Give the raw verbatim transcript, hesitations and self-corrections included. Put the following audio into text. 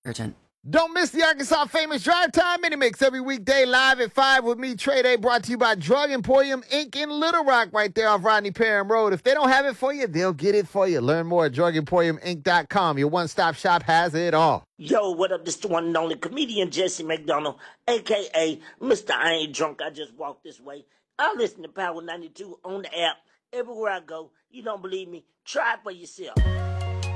urgent. Don't miss the Arkansas Famous Drive Time Mini Mix every weekday live at five with me, Trey Day, brought to you by Drug Emporium Incorporated in Little Rock right there off Rodney Parham Road. If they don't have it for you, they'll get it for you. Learn more at drug emporium inc dot com. Your one-stop shop has it all. Yo, what up? This is the one and only comedian Jesse McDonald, a k a. Mister I Ain't Drunk, I Just Walked This Way. I listen to Power ninety-two on the app everywhere I go. You don't believe me? Try it for yourself.